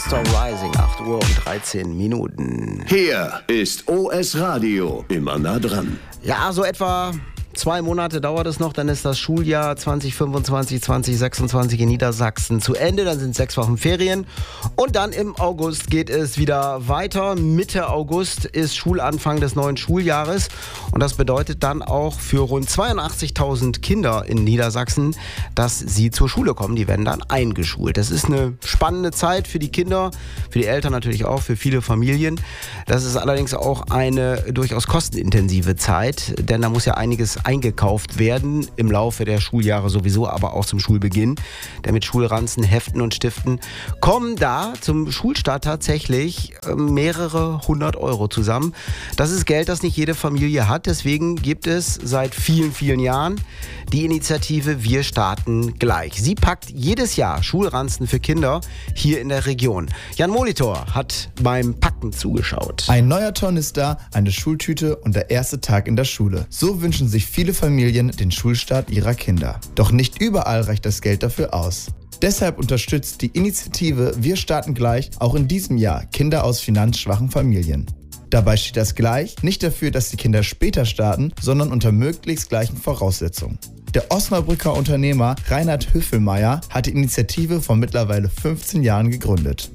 Monster Rising, 8 Uhr und 13 Minuten. Hier ist OS Radio, immer nah dran. Ja, so etwa 2 Monate dauert es noch, dann ist das Schuljahr 2025, 2026 in Niedersachsen zu Ende. Dann sind 6 Wochen Ferien und dann im August geht es wieder weiter. Mitte August ist Schulanfang des neuen Schuljahres und das bedeutet dann auch für rund 82.000 Kinder in Niedersachsen, dass sie zur Schule kommen. Die werden dann eingeschult. Das ist eine spannende Zeit für die Kinder, für die Eltern natürlich auch, für viele Familien. Das ist allerdings auch eine durchaus kostenintensive Zeit, denn da muss ja einiges eingekauft werden, im Laufe der Schuljahre sowieso, aber auch zum Schulbeginn. Denn mit Schulranzen, Heften und Stiften kommen da zum Schulstart tatsächlich mehrere 100 Euro zusammen. Das ist Geld, das nicht jede Familie hat. Deswegen gibt es seit vielen, vielen Jahren die Initiative Wir starten gleich. Sie packt jedes Jahr Schulranzen für Kinder hier in der Region. Jan Molitor hat beim Packen zugeschaut. Ein neuer Tornister, eine Schultüte und der erste Tag in der Schule. So wünschen sich viele Familien den Schulstart ihrer Kinder. Doch nicht überall reicht das Geld dafür aus. Deshalb unterstützt die Initiative Wir starten gleich auch in diesem Jahr Kinder aus finanzschwachen Familien. Dabei steht das gleich nicht dafür, dass die Kinder später starten, sondern unter möglichst gleichen Voraussetzungen. Der Osnabrücker Unternehmer Reinhard Höfelmeier hat die Initiative vor mittlerweile 15 Jahren gegründet.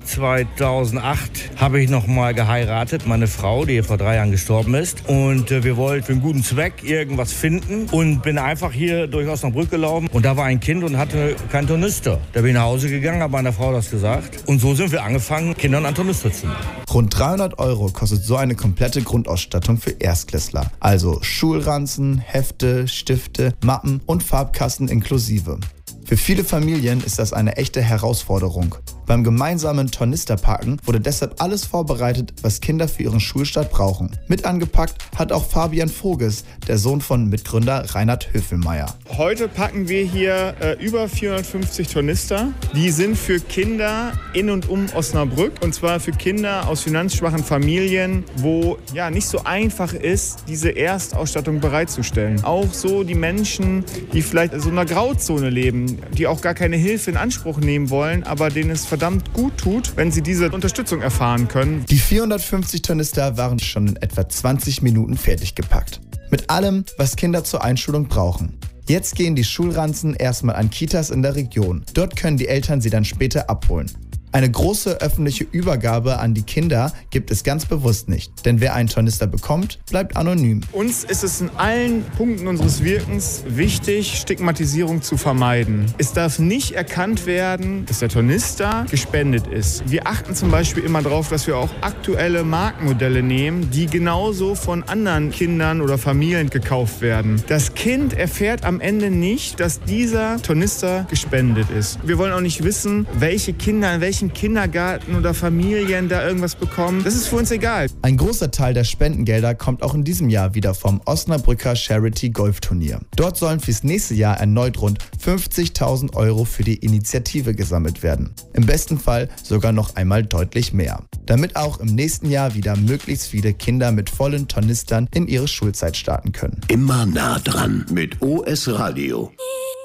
2008 habe ich nochmal geheiratet, meine Frau, die vor 3 Jahren gestorben ist. Und wir wollten für einen guten Zweck irgendwas finden und bin einfach hier durch Osnabrück gelaufen. Und da war ein Kind und hatte keinen Tornister. Da bin ich nach Hause gegangen, habe meiner Frau das gesagt. Und so sind wir angefangen, Kindern einen Tornister zu machen. Rund 300 Euro kostet so eine komplette Grundausstattung für Erstklässler. Also Schulranzen, Hefte, Stifte, Mappen und Farbkasten inklusive. Für viele Familien ist das eine echte Herausforderung. Beim gemeinsamen Tornisterpacken wurde deshalb alles vorbereitet, was Kinder für ihren Schulstart brauchen. Mit angepackt hat auch Fabian Voges, der Sohn von Mitgründer Reinhard Höfelmeier. Heute packen wir hier über 450 Tornister. Die sind für Kinder in und um Osnabrück. Und zwar für Kinder aus finanzschwachen Familien, wo ja nicht so einfach ist, diese Erstausstattung bereitzustellen. Auch so die Menschen, die vielleicht in so einer Grauzone leben, die auch gar keine Hilfe in Anspruch nehmen wollen, aber denen es verdammt gut tut, wenn sie diese Unterstützung erfahren können. Die 450 Tornister waren schon in etwa 20 Minuten fertig gepackt. Mit allem, was Kinder zur Einschulung brauchen. Jetzt gehen die Schulranzen erstmal an Kitas in der Region. Dort können die Eltern sie dann später abholen. Eine große öffentliche Übergabe an die Kinder gibt es ganz bewusst nicht. Denn wer einen Tornister bekommt, bleibt anonym. Uns ist es in allen Punkten unseres Wirkens wichtig, Stigmatisierung zu vermeiden. Es darf nicht erkannt werden, dass der Tornister gespendet ist. Wir achten zum Beispiel immer darauf, dass wir auch aktuelle Markenmodelle nehmen, die genauso von anderen Kindern oder Familien gekauft werden. Das Kind erfährt am Ende nicht, dass dieser Tornister gespendet ist. Wir wollen auch nicht wissen, welche Kinder in welchen Kindergarten oder Familien da irgendwas bekommen. Das ist für uns egal. Ein großer Teil der Spendengelder kommt auch in diesem Jahr wieder vom Osnabrücker Charity Golfturnier. Dort sollen fürs nächste Jahr erneut rund 50.000 Euro für die Initiative gesammelt werden. Im besten Fall sogar noch einmal deutlich mehr. Damit auch im nächsten Jahr wieder möglichst viele Kinder mit vollen Tornistern in ihre Schulzeit starten können. Immer nah dran mit OS Radio.